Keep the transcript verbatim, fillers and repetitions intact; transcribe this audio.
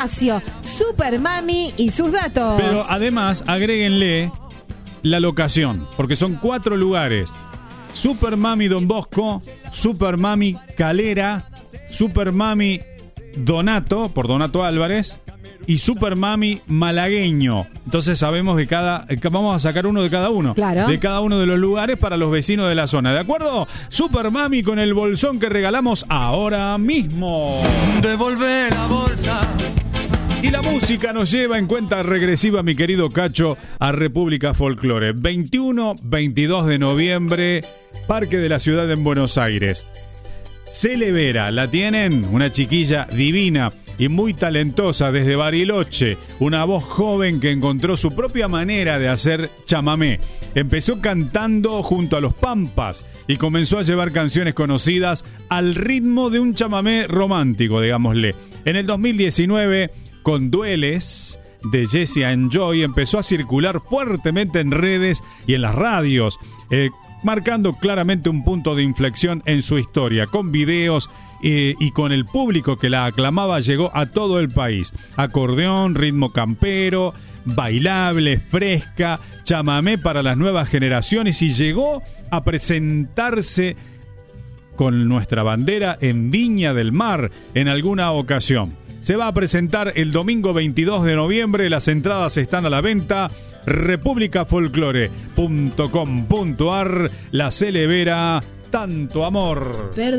espacio. Super Mami y sus datos. Pero además, agréguenle la locación, porque son cuatro lugares. Super Mami Don Bosco, Super Mami Calera, Super Mami Donato, por Donato Álvarez, y Super Mami Malagueño. Entonces sabemos de cada, vamos a sacar uno de cada uno, claro, de cada uno de los lugares para los vecinos de la zona, ¿de acuerdo? Super Mami con el bolsón que regalamos ahora mismo. Devolver la bolsa. Y la música nos lleva en cuenta regresiva, mi querido Cacho, a República Folklore. veintiuno, veintidós de noviembre, Parque de la Ciudad en Buenos Aires. Cele Vera, ¿la tienen? Una chiquilla divina y muy talentosa desde Bariloche. Una voz joven que encontró su propia manera de hacer chamamé. Empezó cantando junto a los Pampas y comenzó a llevar canciones conocidas al ritmo de un chamamé romántico, digámosle. En el dos mil diecinueve... con Dueles de Jesse and Joy empezó a circular fuertemente en redes y en las radios, eh, marcando claramente un punto de inflexión en su historia. Con videos eh, y con el público que la aclamaba llegó a todo el país. Acordeón, ritmo campero, bailable, fresca, chamamé para las nuevas generaciones, y llegó a presentarse con nuestra bandera en Viña del Mar en alguna ocasión. Se va a presentar el domingo veintidós de noviembre. Las entradas están a la venta. república folklore punto com punto ar. La Cele Vera, tanto amor.